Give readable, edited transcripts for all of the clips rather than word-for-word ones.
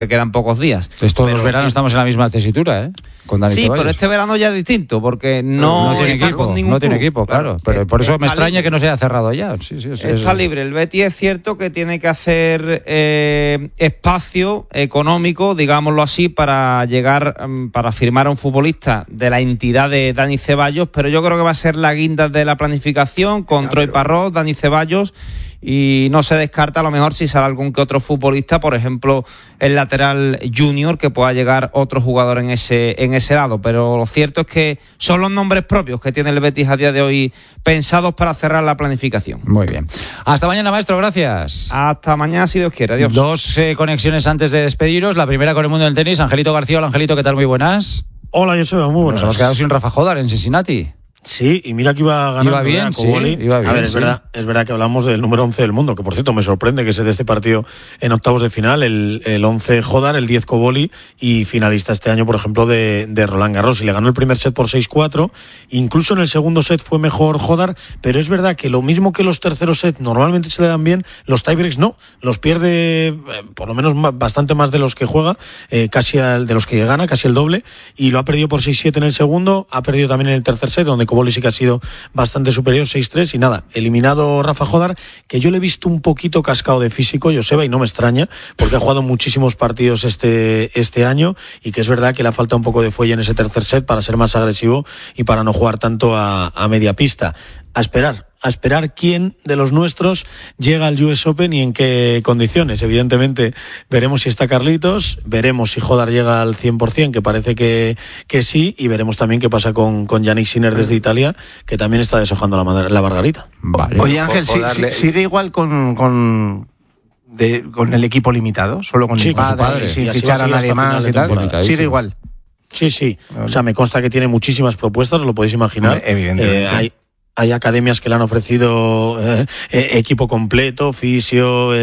que quedan pocos días. Entonces todos los veranos estamos en la misma tesitura, ¿eh? Con Dani Sí, Ceballos. pero este verano ya es distinto, porque no tiene está equipo, con ningún no tiene club. equipo, claro. Pero por eso me extraña libre. que no se haya cerrado ya. Sí, Está libre. El Betis es cierto que tiene que hacer espacio económico, digámoslo así, para llegar, para firmar a un futbolista de la entidad de Dani Ceballos, pero yo creo que va a ser la guinda de la planificación con Troy Parrott, Dani Ceballos. Y no se descarta a lo mejor si sale algún que otro futbolista, por ejemplo el lateral junior, que pueda llegar otro jugador en ese lado, pero lo cierto es que son los nombres propios que tiene el Betis a día de hoy pensados para cerrar la planificación. Muy bien. Hasta mañana, maestro, gracias. Hasta mañana, si Dios quiere. Adiós. Dos conexiones antes de despediros. La primera con el mundo del tenis. Angelito García. Hola, Angelito, ¿qué tal? Muy buenas. Hola, yo soy muy buenas. Nos hemos quedado sin Rafa Jodar en Cincinnati. Sí, y mira que iba ganando. Iba bien, sí, iba bien. A ver, es verdad que hablamos del número 11 del mundo, que por cierto me sorprende que se dé este partido en octavos de final, el 11 Jodar, el 10 Coboli, y finalista este año, por ejemplo, de Roland Garros. Y le ganó el primer set por 6-4, incluso en el segundo set fue mejor Jodar, pero es verdad que lo mismo que los terceros sets normalmente se le dan bien, los tiebreaks no, los pierde por lo menos bastante más de los que juega, casi de los que gana, casi el doble, y lo ha perdido por 6-7 en el segundo, ha perdido también en el tercer set, donde Coboli sí que ha sido bastante superior, 6-3, y nada, eliminado Rafa Jodar, que yo le he visto un poquito cascado de físico, Joseba, y no me extraña, porque ha jugado muchísimos partidos este año, y que es verdad que le ha faltado un poco de fuelle en ese tercer set para ser más agresivo y para no jugar tanto a media pista. A esperar quién de los nuestros llega al US Open y en qué condiciones. Evidentemente veremos si está Carlitos, veremos si Jodar llega al 100%, que parece que sí, y veremos también qué pasa con Yannick Sinner desde Italia, que también está deshojando la margarita. Vale. Oye, Ángel, ¿sigue igual con el equipo limitado? Solo con el padre, sin fichar a nadie más y tal. ¿Sigue igual? Sí. O sea, me consta que tiene muchísimas propuestas, lo podéis imaginar. Evidentemente. Hay academias que le han ofrecido equipo completo, fisio,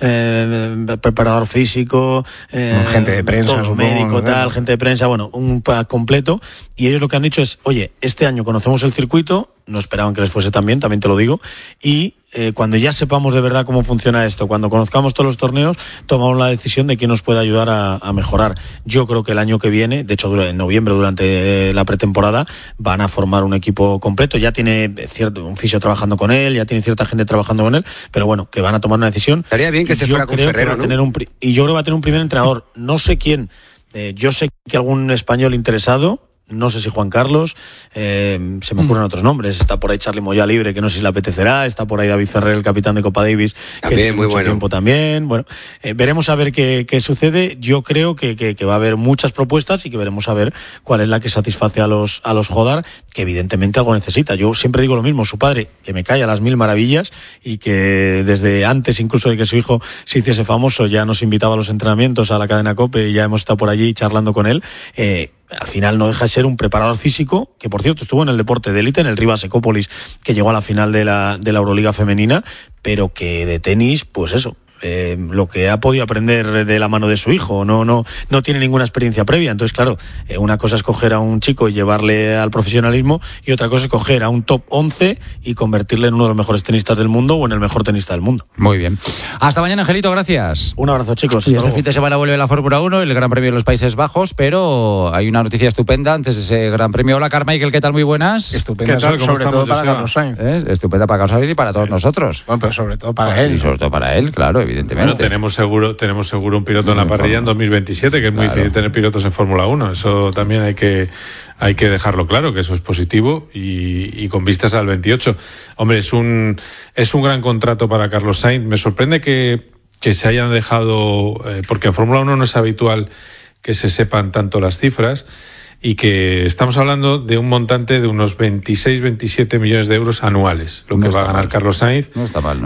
preparador físico, gente de prensa, todo, médico, gente de prensa, bueno, un pack completo. Y ellos lo que han dicho es, oye, este año conocemos el circuito, no esperaban que les fuese tan bien, también te lo digo, y cuando ya sepamos de verdad cómo funciona esto, cuando conozcamos todos los torneos, tomamos la decisión de quién nos puede ayudar a mejorar. Yo creo que el año que viene, de hecho en noviembre, durante la pretemporada, van a formar un equipo completo. Ya tiene un fisio trabajando con él, ya tiene cierta gente trabajando con él, pero bueno, que van a tomar una decisión. Estaría bien que se fuera con Ferrero, ¿no? Y yo creo que va a tener un primer entrenador, no sé quién, yo sé que algún español interesado, no sé si Juan Carlos, se me ocurren otros nombres, está por ahí Charly Moya libre, que no sé si le apetecerá, está por ahí David Ferrer, el capitán de Copa Davis, también, que tiene mucho tiempo también. Bueno, veremos a ver qué sucede. Yo creo que va a haber muchas propuestas y que veremos a ver cuál es la que satisface a los Jodar, que evidentemente algo necesita. Yo siempre digo lo mismo, su padre, que me cae a las mil maravillas, y que desde antes incluso de que su hijo se hiciese famoso ya nos invitaba a los entrenamientos a la cadena COPE y ya hemos estado por allí charlando con él. Al final no deja de ser un preparador físico, que por cierto estuvo en el deporte de élite, en el Rivas Ecópolis, que llegó a la final de la Euroliga femenina, pero que de tenis, pues eso, lo que ha podido aprender de la mano de su hijo, no tiene ninguna experiencia previa. Entonces, claro, una cosa es coger a un chico y llevarle al profesionalismo, y otra cosa es coger a un top 11 y convertirle en uno de los mejores tenistas del mundo o en el mejor tenista del mundo. Muy bien. Hasta mañana, Angelito, gracias. Un abrazo, chicos. Y este fin de semana vuelve la Fórmula 1, el Gran Premio de los Países Bajos, pero hay una noticia estupenda antes de ese Gran Premio. Hola, Carmichael, ¿qué tal? Muy buenas. Estupenda, sobre todo para Carlos Sainz. Estupenda para Carlos Sainz y para todos nosotros. Bueno, pero sobre todo para él. Y sobre todo para él, claro, evidentemente. Bueno, tenemos seguro un piloto en la parrilla en 2027, que es muy difícil tener pilotos en Fórmula 1. Eso también hay que dejarlo claro, que eso es positivo, y con vistas al 28. Hombre, es un gran contrato para Carlos Sainz. Me sorprende que se hayan dejado, porque en Fórmula 1 no es habitual que se sepan tanto las cifras, y que estamos hablando de un montante de unos 26-27 millones de euros anuales, lo que va a ganar Carlos Sainz. No está mal, ¿no?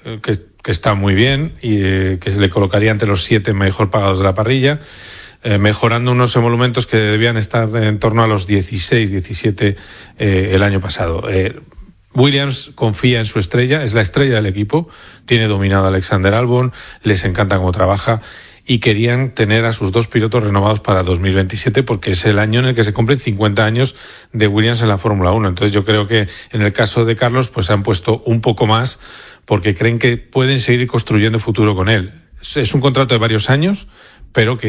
Que está muy bien, y que se le colocaría entre los 7 mejor pagados de la parrilla, mejorando unos emolumentos que debían estar en torno a los 16-17 el año pasado. Williams confía en su estrella, es la estrella del equipo, tiene dominado a Alexander Albon, les encanta cómo trabaja, y querían tener a sus dos pilotos renovados para 2027, porque es el año en el que se cumplen 50 años de Williams en la Fórmula 1. Entonces yo creo que en el caso de Carlos pues se han puesto un poco más, porque creen que pueden seguir construyendo futuro con él. Es un contrato de varios años, pero que